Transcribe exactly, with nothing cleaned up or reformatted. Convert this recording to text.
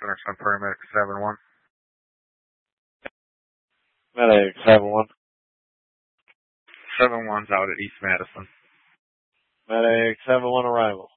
Center Sun Paramedic seven one. Medic seven one. seven one's out at East Madison. Medic seven one arrival.